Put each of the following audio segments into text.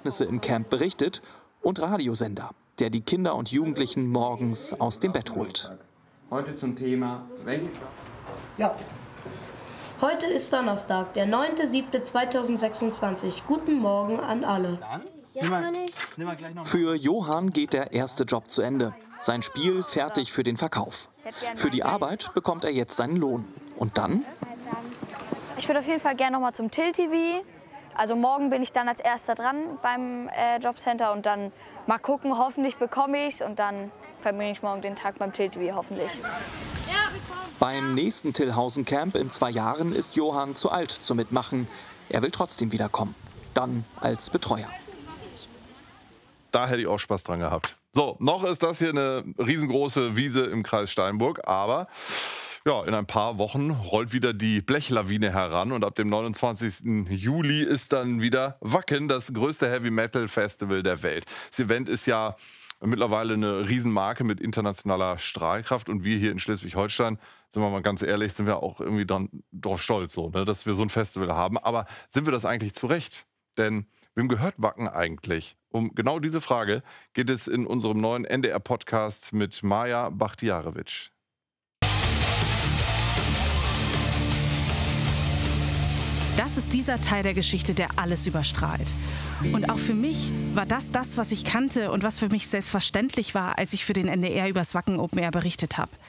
Ereignisse im Camp berichtet und Radiosender, der die Kinder und Jugendlichen morgens aus dem Bett holt. Heute zum Thema... Ja. Heute ist Donnerstag, der 9.7.2026. Guten Morgen an alle. Für Johann geht der erste Job zu Ende. Sein Spiel fertig für den Verkauf. Für die Arbeit bekommt er jetzt seinen Lohn. Und dann? Ich würde auf jeden Fall gerne noch mal zum Till-TV. Also morgen bin ich dann als Erster dran beim Jobcenter und dann mal gucken, hoffentlich bekomme ich es und dann verbringe ich morgen den Tag beim Till-TV, hoffentlich. Beim nächsten Tillhausen Camp in 2 Jahren ist Johann zu alt zum Mitmachen. Er will trotzdem wiederkommen. Dann als Betreuer. Da hätte ich auch Spaß dran gehabt. So, noch ist das hier eine riesengroße Wiese im Kreis Steinburg, aber ja, in ein paar Wochen rollt wieder die Blechlawine heran und ab dem 29. Juli ist dann wieder Wacken, das größte Heavy-Metal-Festival der Welt. Das Event ist ja mittlerweile eine Riesenmarke mit internationaler Strahlkraft und wir hier in Schleswig-Holstein, sind wir mal ganz ehrlich, sind wir auch irgendwie drauf stolz, so, ne, dass wir so ein Festival haben. Aber sind wir das eigentlich zu Recht? Denn wem gehört Wacken eigentlich? Um genau diese Frage geht es in unserem neuen NDR-Podcast mit Maja Bachtiarewitsch. Das ist dieser Teil der Geschichte, der alles überstrahlt. Und auch für mich war das, was ich kannte und was für mich selbstverständlich war, als ich für den NDR übers Wacken Open Air berichtet habe.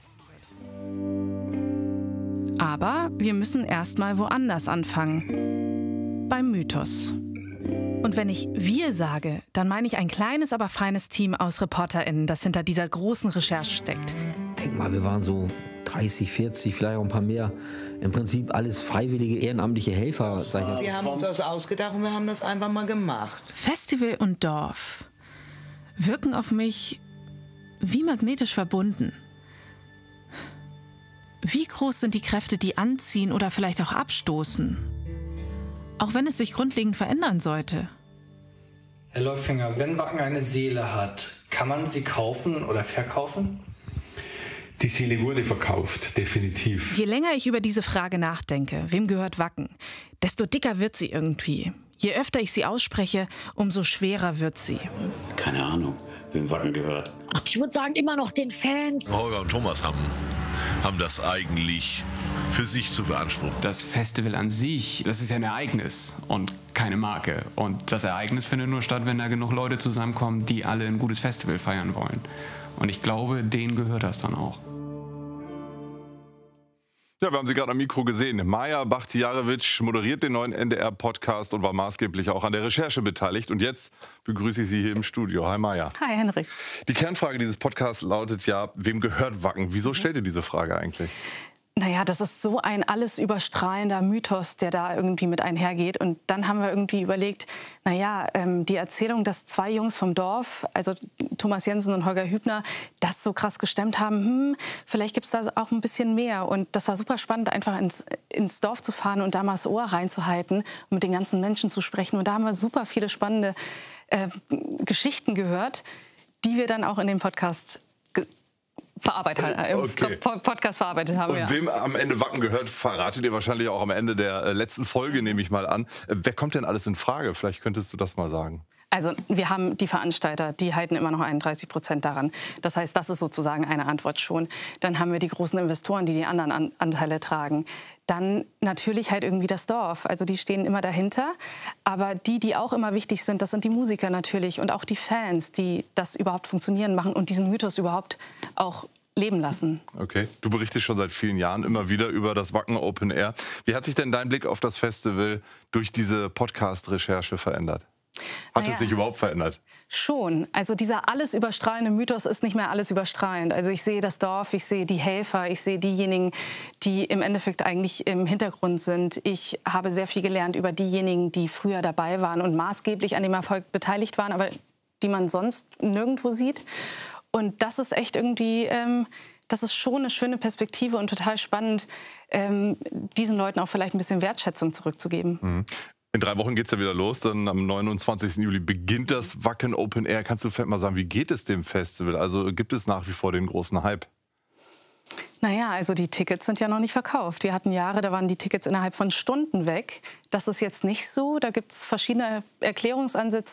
Aber wir müssen erst mal woanders anfangen. Beim Mythos. Und wenn ich wir sage, dann meine ich ein kleines, aber feines Team aus ReporterInnen, das hinter dieser großen Recherche steckt. Denk mal, wir waren so 30, 40, vielleicht auch ein paar mehr. Im Prinzip alles freiwillige, ehrenamtliche Helfer. Wir haben uns das ausgedacht und wir haben das einfach mal gemacht. Festival und Dorf wirken auf mich wie magnetisch verbunden. Wie groß sind die Kräfte, die anziehen oder vielleicht auch abstoßen? Auch wenn es sich grundlegend verändern sollte. Herr Läufinger, wenn Wacken eine Seele hat, kann man sie kaufen oder verkaufen? Die Seele wurde verkauft, definitiv. Je länger ich über diese Frage nachdenke, wem gehört Wacken, desto dicker wird sie irgendwie. Je öfter ich sie ausspreche, umso schwerer wird sie. Keine Ahnung, wem Wacken gehört. Ich würde sagen, immer noch den Fans. Holger und Thomas haben das eigentlich für sich zu beanspruchen. Das Festival an sich, das ist ja ein Ereignis und keine Marke. Und das Ereignis findet nur statt, wenn da genug Leute zusammenkommen, die alle ein gutes Festival feiern wollen. Und ich glaube, denen gehört das dann auch. Ja, wir haben sie gerade am Mikro gesehen. Maja Bachtiarewitsch moderiert den neuen NDR-Podcast und war maßgeblich auch an der Recherche beteiligt. Und jetzt begrüße ich Sie hier im Studio. Hi Maja. Hi Henrik. Die Kernfrage dieses Podcasts lautet ja, wem gehört Wacken? Wieso stellt ihr diese Frage eigentlich? Naja, das ist so ein alles überstrahlender Mythos, der da irgendwie mit einhergeht. Und dann haben wir irgendwie überlegt, naja, die Erzählung, dass 2 Jungs vom Dorf, also Thomas Jensen und Holger Hübner, das so krass gestemmt haben, vielleicht gibt es da auch ein bisschen mehr. Und das war super spannend, einfach ins Dorf zu fahren und da mal das Ohr reinzuhalten und mit den ganzen Menschen zu sprechen. Und da haben wir super viele spannende Geschichten gehört, die wir dann auch in dem Podcast Podcast verarbeitet haben. Und wem am Ende Wacken gehört, verratet ihr wahrscheinlich auch am Ende der letzten Folge, nehme ich mal an. Wer kommt denn alles in Frage? Vielleicht könntest du das mal sagen. Also wir haben die Veranstalter, die halten immer noch 31% daran. Das heißt, das ist sozusagen eine Antwort schon. Dann haben wir die großen Investoren, die die anderen Anteile tragen. Dann natürlich halt irgendwie das Dorf. Also die stehen immer dahinter. Aber die auch immer wichtig sind, das sind die Musiker natürlich und auch die Fans, die das überhaupt funktionieren machen und diesen Mythos überhaupt auch leben lassen. Okay, du berichtest schon seit vielen Jahren immer wieder über das Wacken Open Air. Wie hat sich denn dein Blick auf das Festival durch diese Podcast-Recherche verändert? Hat es sich überhaupt verändert? Schon. Also dieser alles überstrahlende Mythos ist nicht mehr alles überstrahlend. Also ich sehe das Dorf, ich sehe die Helfer, ich sehe diejenigen, die im Endeffekt eigentlich im Hintergrund sind. Ich habe sehr viel gelernt über diejenigen, die früher dabei waren und maßgeblich an dem Erfolg beteiligt waren, aber die man sonst nirgendwo sieht. Und das ist echt irgendwie, das ist schon eine schöne Perspektive und total spannend, diesen Leuten auch vielleicht ein bisschen Wertschätzung zurückzugeben. Mhm. In 3 Wochen geht es ja wieder los, dann am 29. Juli beginnt das Wacken Open Air. Kannst du vielleicht mal sagen, wie geht es dem Festival? Also gibt es nach wie vor den großen Hype? Naja, also die Tickets sind ja noch nicht verkauft. Wir hatten Jahre, da waren die Tickets innerhalb von Stunden weg. Das ist jetzt nicht so. Da gibt es verschiedene Erklärungsansätze.